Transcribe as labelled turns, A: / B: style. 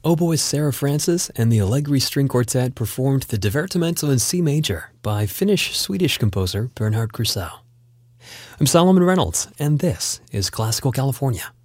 A: oboist Sarah Francis and the Allegri String Quartet performed the Divertimento in C major by Finnish-Swedish composer Bernhard Krusell. I'm Solomon Reynolds, and this is Classical California.